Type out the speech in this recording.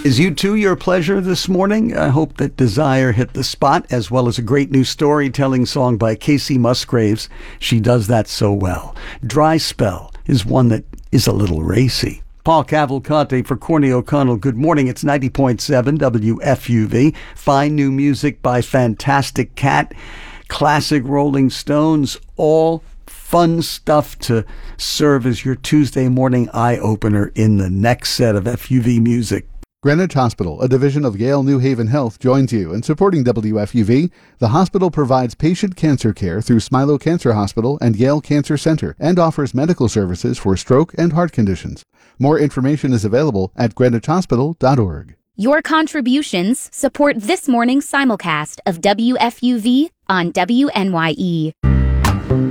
Is You Too your pleasure this morning? I hope that Desire hit the spot, as well as a great new storytelling song by Casey Musgraves. She does that so well. Dry Spell is one that is a little racy. Paul Cavalcante for Courtney O'Connell. Good morning. It's 90.7 WFUV. Fine new music by Fantastic Cat, classic Rolling Stones, all fun stuff to serve as your Tuesday morning eye-opener in the next set of FUV music. Greenwich Hospital, a division of Yale New Haven Health, joins you in supporting WFUV. The hospital provides patient cancer care through Smilow Cancer Hospital and Yale Cancer Center and offers medical services for stroke and heart conditions. More information is available at greenwichhospital.org. Your contributions support this morning's simulcast of WFUV on WNYE.